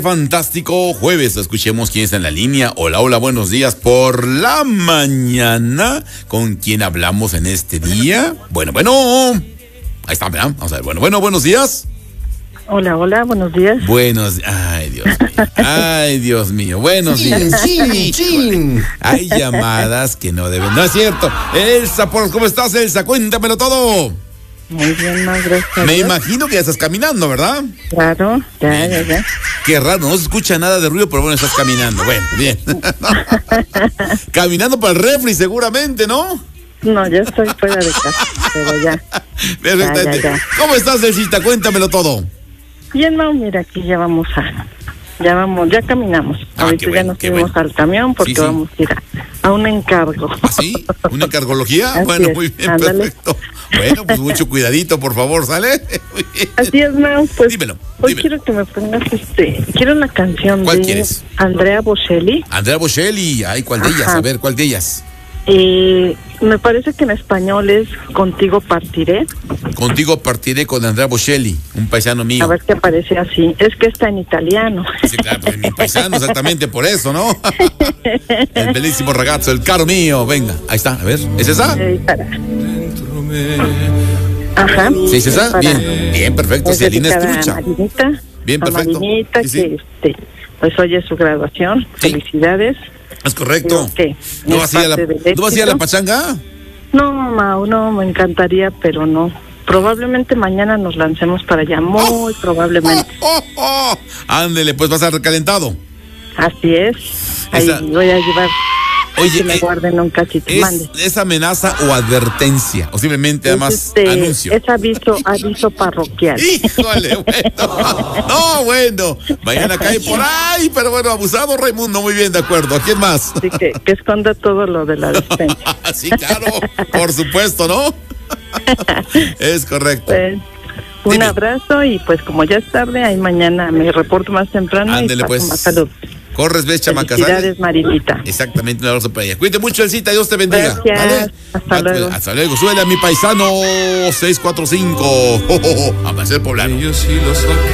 Fantástico jueves, escuchemos quién está en la línea. Hola, hola, buenos días por la mañana. ¿Con quién hablamos en este día? Bueno, ahí está, ¿verdad? Vamos a ver, buenos días. Hola, buenos días. Ay, Dios mío, buenos días. Chin. Hay llamadas que no deben, no es cierto. Elsa, ¿cómo estás, Elsa? Cuéntamelo todo. Muy bien, más gracias. Me imagino que ya estás caminando, ¿verdad? Claro, ya. Qué raro, no se escucha nada de ruido, pero bueno, estás caminando. Bueno, bien. Caminando para el refri seguramente, ¿no? No, ya estoy fuera de casa, pero ya. Perfectamente. Ya. ¿Cómo estás, Elsita? Cuéntamelo todo. Bien, no, mira, aquí ya caminamos. Ahorita qué ya nos bueno, subimos al camión porque Sí. vamos a ir a un encargo. ¿Ah, sí? ¿Una encargología? Así Bueno, es, muy bien, ándale. perfecto. Bueno, pues mucho cuidadito, por favor, ¿sale? Muy bien. Así es, no, pues Dímelo. hoy quiero que me pongas quiero una canción ¿Cuál de quieres? Andrea Bocelli. Andrea Bocelli, ay, ¿cuál de ellas? Ajá. A ver, ¿cuál de ellas? Me parece que en español es Contigo partiré. Contigo partiré, con Andrea Bocelli, un paisano mío. A ver qué aparece así. Es que está en italiano. Sí, claro, pues mi paisano, exactamente por eso, ¿no? El bellísimo ragazzo, el caro mío. Venga, ahí está, a ver, ¿es esa? Ajá. ¿Sí, es esa? Para- Bien, perfecto. es Sí, Alina dedicada a Estrucha. Marinita. Bien, a perfecto. Marinita, Sí. que pues hoy es su graduación. Sí. Felicidades. Es correcto. Creo que ¿No es vas a ir a parte del ¿no vas a ir a la éxito. pachanga? No, Mau, no, me encantaría, pero no. Probablemente mañana nos lancemos para allá, muy probablemente. Ándele, pues vas a recalentado. Así es. Ahí Esa- voy a llevar. Oye, que me guarden un cachito. Mande. ¿es amenaza o advertencia? O simplemente además anuncio. Es aviso parroquial. Híjole, bueno. No, bueno. Mañana cae por ahí, pero bueno, abusado Raimundo, muy bien, de acuerdo. ¿A quién más? Así que esconda todo lo de la despensa. Sí, claro, por supuesto, ¿no? Es correcto. Pues, un Dime. abrazo y pues como ya es tarde, ahí mañana me reporto más temprano Ándele, y paso pues. más salud. Corres, ves, chamaca, ¿sale? Felicidades, Marinita. Exactamente, un abrazo para ella. Cuídate mucho, Elcita, Dios te bendiga. Gracias. ¿Vale? Hasta luego. Hasta luego. Súbele a mi paisano 645. Amanecer poblano.